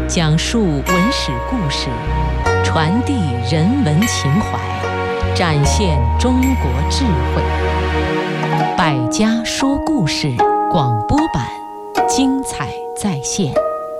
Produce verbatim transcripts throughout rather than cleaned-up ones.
讲述文史故事，传递人文情怀，展现中国智慧。百家说故事广播版，精彩再现。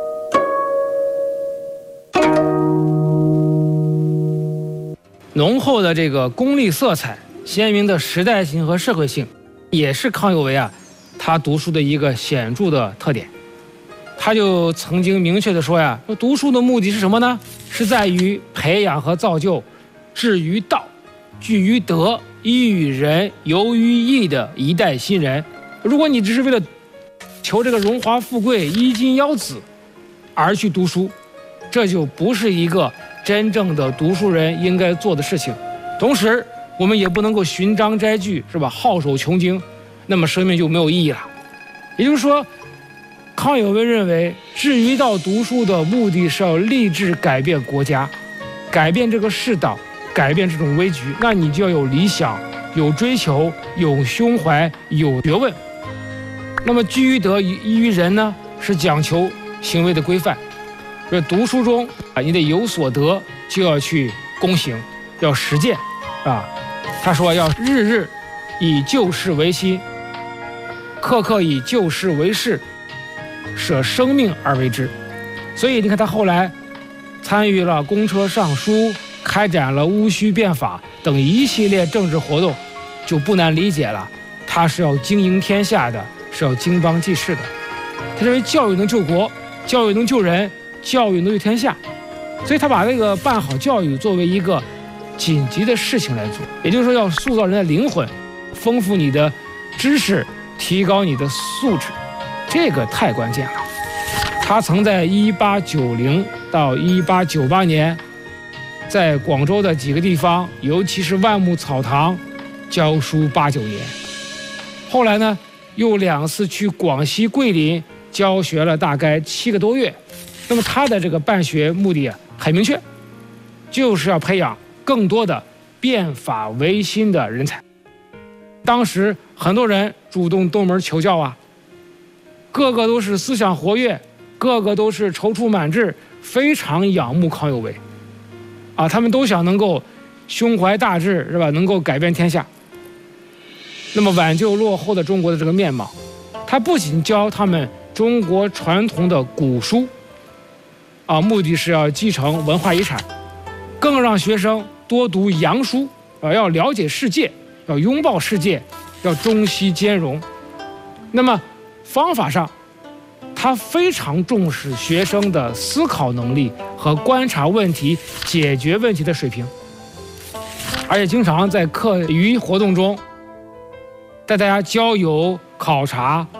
浓厚的这个功利色彩，鲜明的时代性和社会性，也是康有为啊他读书的一个显著的特点。他就曾经明确地说呀，说读书的目的是什么呢？是在于培养和造就志于道、聚于德、依于仁、游于义的一代新人。如果你只是为了求这个荣华富贵、衣襟腰子而去读书，这就不是一个真正的读书人应该做的事情。同时我们也不能够寻章摘句，是吧？好手穷经，那么生命就没有意义了。也就是说，康有为认为志于道读书的目的是要立志改变国家，改变这个世道，改变这种危局。那你就要有理想，有追求，有胸怀，有学问。那么居于德，依于仁呢，是讲求行为的规范。这读书中啊，你得有所得，就要去躬行，要实践啊。他说要日日以就事为心，刻刻以就事为事，舍生命而为之。所以你看他后来参与了公车上书，开展了戊戌变法等一系列政治活动，就不难理解了，他是要经营天下的，是要经邦济世的。他认为教育能救国，教育能救人，教育能救天下，所以他把这个办好教育作为一个紧急的事情来做。也就是说，要塑造人的灵魂，丰富你的知识，提高你的素质，这个太关键了。他曾在一八九零到一八九八年，在广州的几个地方，尤其是万木草堂教书八九年。后来呢，又两次去广西桂林教学了大概七个多月。那么他的这个办学目的啊很明确，就是要培养更多的变法维新的人才。当时很多人主动登门求教啊，个个都是思想活跃，个个都是踌躇满志，非常仰慕康有为啊，他们都想能够胸怀大志，是吧？能够改变天下，那么挽救落后的中国的这个面貌。他不仅教他们中国传统的古书啊，目的是要继承文化遗产，更让学生多读洋书啊，要了解世界，要拥抱世界，要中西兼容。那么方法上，他非常重视学生的思考能力和观察问题、解决问题的水平，而且经常在课余活动中带大家郊游、考察、